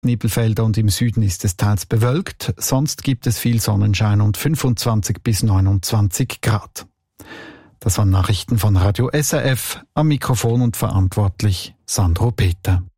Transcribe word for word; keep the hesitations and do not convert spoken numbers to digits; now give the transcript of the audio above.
Nebelfelder und im Süden ist es teils bewölkt, sonst gibt es viel Sonnenschein und fünfundzwanzig bis neunundzwanzig Grad. Das waren Nachrichten von Radio S R F, am Mikrofon und verantwortlich Sandro Peter.